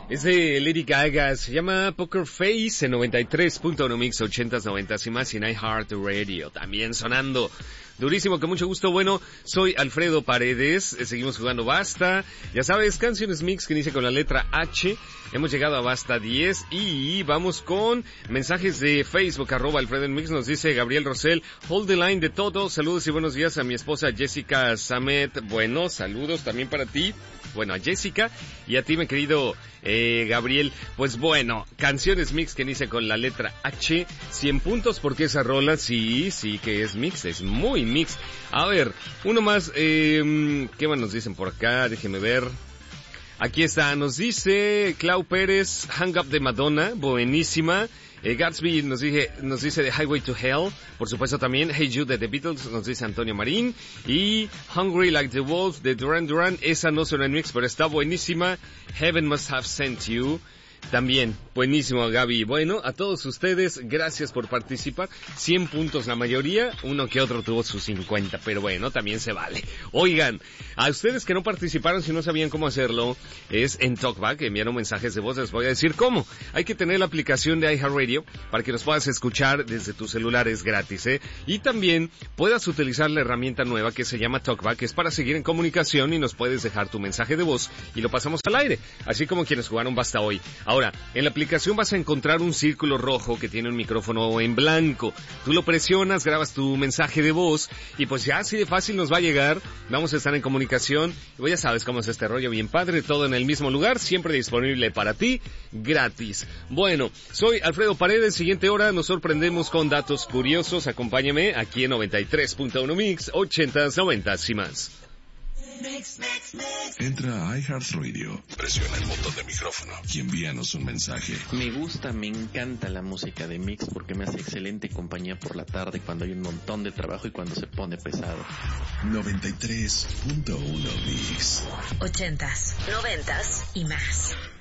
Es de Lady Gaga, se llama Poker Face en 93.1 Mix 80s, 90s y más en iHeartRadio. También sonando durísimo, con mucho gusto. Bueno, soy Alfredo Paredes, seguimos jugando Basta. Ya sabes, canciones mix que inicia con la letra H. Hemos llegado a Basta 10 y vamos con mensajes de Facebook, @AlfredoMix. Nos dice Gabriel Rosell, hold the line de todo. Saludos y buenos días a mi esposa Jessica Samet. Bueno, saludos también para ti. Bueno, a Jessica y a ti, mi querido Gabriel. Pues bueno, canciones mix que inicia con la letra H. 100 puntos porque esa rola sí que es mix, es muy mix. A ver, uno más. ¿Qué más nos dicen por acá? Déjenme ver. Aquí está, nos dice Clau Pérez, Hang Up de Madonna, buenísima. Gatsby nos dice The Highway to Hell, por supuesto también Hey Jude de The Beatles, nos dice Antonio Marín. Y Hungry Like the Wolf de Duran Duran, esa no suena en mix, pero está buenísima. Heaven Must Have Sent You. También, buenísimo, Gaby. Bueno, a todos ustedes, gracias por participar. 100 puntos la mayoría, uno que otro tuvo sus 50, pero bueno, también se vale. Oigan, a ustedes que no participaron, si no sabían cómo hacerlo, es en TalkBack, enviaron mensajes de voz, les voy a decir cómo. Hay que tener la aplicación de iHeartRadio para que nos puedas escuchar desde tu celular, es gratis, Y también puedas utilizar la herramienta nueva que se llama TalkBack, que es para seguir en comunicación y nos puedes dejar tu mensaje de voz y lo pasamos al aire, así como quienes jugaron Basta hoy. Ahora, en la aplicación vas a encontrar un círculo rojo que tiene un micrófono en blanco. Tú lo presionas, grabas tu mensaje de voz y pues ya así de fácil nos va a llegar. Vamos a estar en comunicación. Y pues ya sabes cómo es este rollo bien padre, todo en el mismo lugar, siempre disponible para ti, gratis. Bueno, soy Alfredo Paredes. Siguiente hora nos sorprendemos con datos curiosos. Acompáñame aquí en 93.1 Mix, 80s, 90s y más. Entra a iHeartRadio, presiona el botón de micrófono y envíanos un mensaje. Me encanta la música de Mix porque me hace excelente compañía por la tarde cuando hay un montón de trabajo y cuando se pone pesado. 93.1 Mix. 80s, 90s y más.